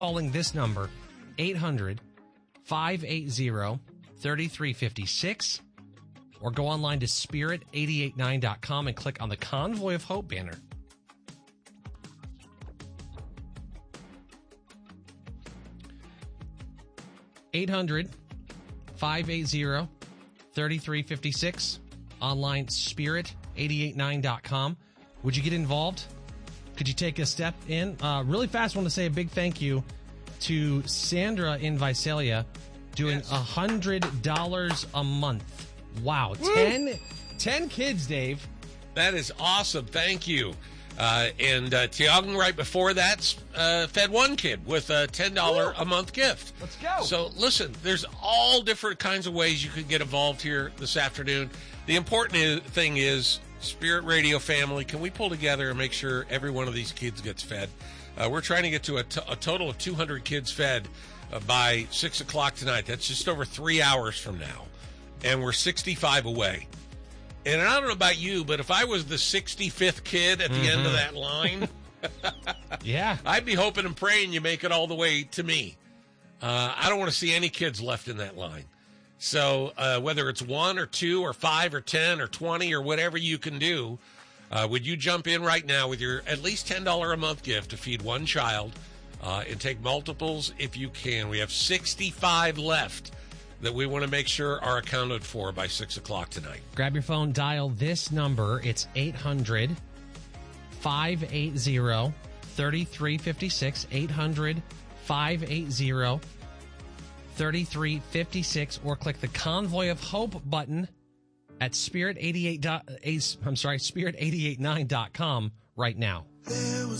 calling this number, 800-580-3356, or go online to spirit889.com and click on the Convoy of Hope banner. $800-580-3356, online spirit889.com. Would you get involved? Could you take a step in? Really fast, want to say a big thank you to Sandra in Visalia doing $100 a month. Wow. 10 kids, Dave. That is awesome. Thank you. And Tiago right before that fed one kid with a $10 a month gift. Let's go. So listen, there's all different kinds of ways you could get involved here this afternoon. The important thing is, Spirit Radio family, can we pull together and make sure every one of these kids gets fed? We're trying to get to a total of 200 kids fed by 6 o'clock tonight. That's just over 3 hours from now. And we're 65 away. And I don't know about you, but if I was the 65th kid at the end of that line, yeah, I'd be hoping and praying you make it all the way to me. I don't want to see any kids left in that line. So whether it's 1 or 2 or 5 or 10 or 20 or whatever you can do, would you jump in right now with your at least $10 a month gift to feed one child and take multiples if you can? We have 65 left that we want to make sure are accounted for by 6 o'clock tonight. Grab your phone, dial this number. It's 800-580-3356, 800-580-3356, or click the Convoy of Hope button at spirit88.com right now.